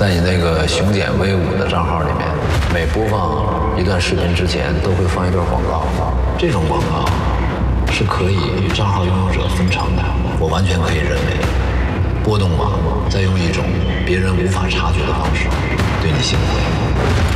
在你那个雄简威武的账号里面，每播放一段视频之前都会放一段广告。这种广告是可以与账号拥有者分成的。我完全可以认为，波动网在用一种别人无法察觉的方式对你行贿。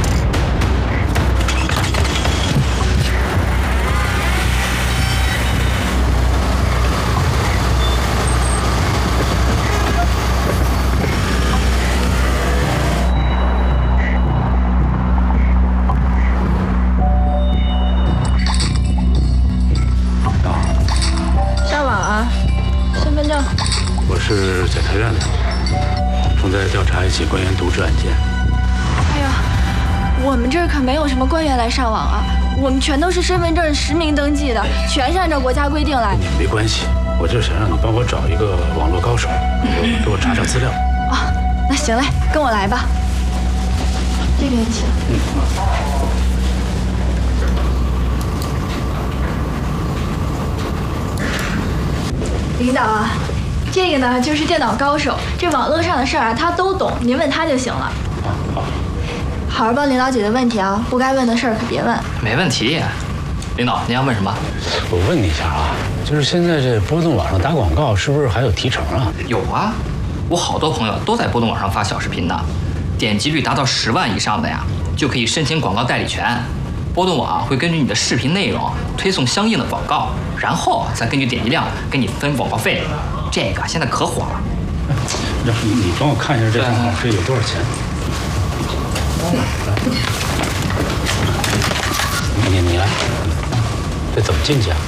我是检察院的，正在调查一起官员渎职案件。 哎呀，我们这儿可没有什么官员来上网啊，我们全都是身份证实名登记的，全是按照国家规定来。 没关系，我就是想让你帮我找一个网络高手，给我查查资料。 啊，那行嘞，跟我来吧。这边请。领导啊，这个呢就是电脑高手，这网络上的事儿啊他都懂，您问他就行了。好好帮领导解决问题啊，不该问的事儿可别问。 没问题，领导您要问什么？ 我问你一下啊，就是现在这波动网上打广告是不是还有提成啊？ 有啊，我好多朋友都在波动网上发小视频呢，点击率达到10万以上的呀，就可以申请广告代理权。波动网会根据你的视频内容推送相应的广告，然后再根据点击量给你分广告费。这个现在可火了。 让你帮我看一下这账号，这有多少钱？你来，这怎么进去啊？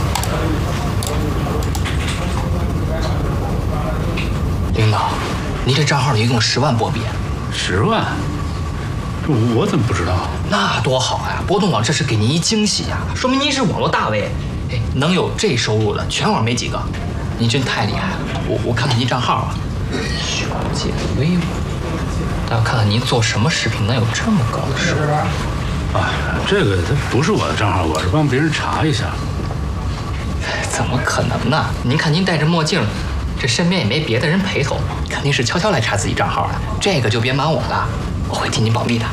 领导，您这账号里一共10万波比。 10万？我怎么不知道？ 那多好呀！波动网这是给您一惊喜呀，说明您是网络大 V。哎，能有这收入的全网没几个，您真太厉害了。我看看您账号啊，雄简威武。但我看看您做什么视频能有这么高的收入？ 啊，这个它不是我的账号，我是帮别人查一下。 怎么可能呢？您看您戴着墨镜，这身边也没别的人陪同，肯定是悄悄来查自己账号的。这个就别瞒我了，我会替您保密的。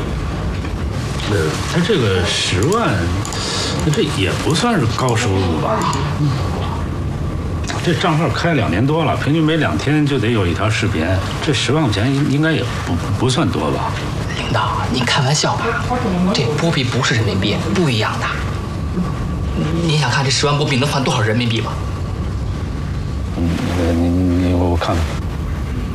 他这个10万，这也不算是高收入吧？这账号开2年多了，平均每2天就得有一条视频，这10万块钱应该也不算多吧？ 领导，您开玩笑吧？这波比不是人民币，不一样的。您想看这10万波比能换多少人民币吗？ 我看看。